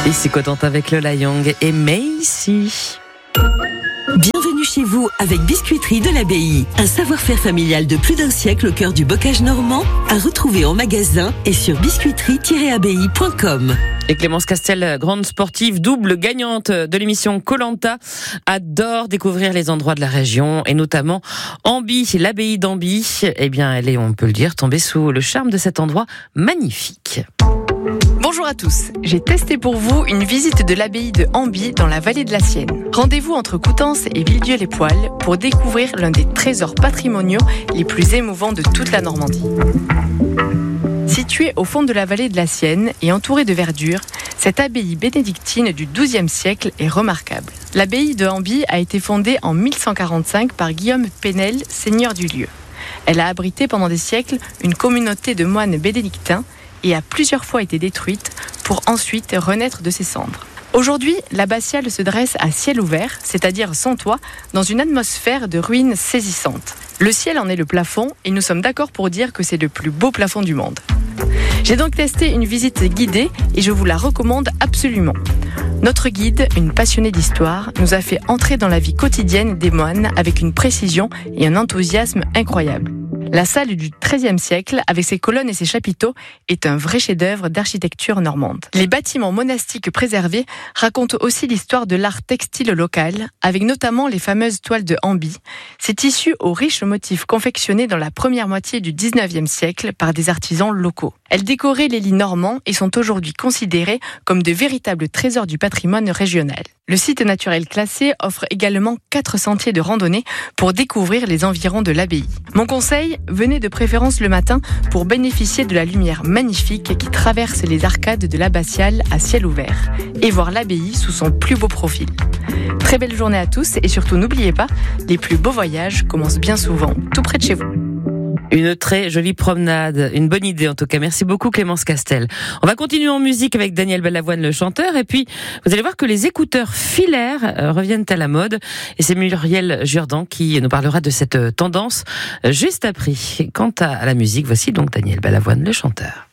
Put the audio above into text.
Ici Cotentin avec Lola Young et Macy. Bienvenue chez vous avec Biscuiterie de l'Abbaye. Un savoir-faire familial de plus d'un siècle au cœur du bocage normand, à retrouver en magasin et sur biscuiterie-abbaye.com. Et Clémence Castel, grande sportive, double gagnante de l'émission Koh-Lanta, adore découvrir les endroits de la région et notamment Amby, l'abbaye d'Amby. Eh bien, elle est, on peut le dire, tombée sous le charme de cet endroit magnifique. Bonjour à tous, j'ai testé pour vous une visite de l'abbaye de Amby dans la vallée de la Sienne. Rendez-vous entre Coutances et Villedieu-les-Poêles pour découvrir l'un des trésors patrimoniaux les plus émouvants de toute la Normandie. Située au fond de la vallée de la Sienne et entourée de verdure, cette abbaye bénédictine du XIIe siècle est remarquable. L'abbaye de Amby a été fondée en 1145 par Guillaume Penel, seigneur du lieu. Elle a abrité pendant des siècles une communauté de moines bénédictins et a plusieurs fois été détruite pour ensuite renaître de ses cendres. Aujourd'hui, l'abbatiale se dresse à ciel ouvert, c'est-à-dire sans toit, dans une atmosphère de ruines saisissantes. Le ciel en est le plafond et nous sommes d'accord pour dire que c'est le plus beau plafond du monde. J'ai donc testé une visite guidée et je vous la recommande absolument. Notre guide, une passionnée d'histoire, nous a fait entrer dans la vie quotidienne des moines avec une précision et un enthousiasme incroyables. La salle du XIIIe siècle, avec ses colonnes et ses chapiteaux, est un vrai chef-d'œuvre d'architecture normande. Les bâtiments monastiques préservés racontent aussi l'histoire de l'art textile local, avec notamment les fameuses toiles de Amby, ces tissus aux riches motifs confectionnés dans la première moitié du XIXe siècle par des artisans locaux. Elles décoraient les lits normands et sont aujourd'hui considérées comme de véritables trésors du patrimoine régional. Le site naturel classé offre également 4 sentiers de randonnée pour découvrir les environs de l'abbaye. Mon conseil, venez de préférence le matin pour bénéficier de la lumière magnifique qui traverse les arcades de l'abbatiale à ciel ouvert et voir l'abbaye sous son plus beau profil. Très belle journée à tous et surtout n'oubliez pas, les plus beaux voyages commencent bien souvent tout près de chez vous. Une très jolie promenade, une bonne idée en tout cas. Merci beaucoup Clémence Castel. On va continuer en musique avec Daniel Balavoine, le chanteur, et puis vous allez voir que les écouteurs filaires reviennent à la mode, et c'est Muriel Jourdan qui nous parlera de cette tendance juste après. Quant à la musique, voici donc Daniel Balavoine, le chanteur.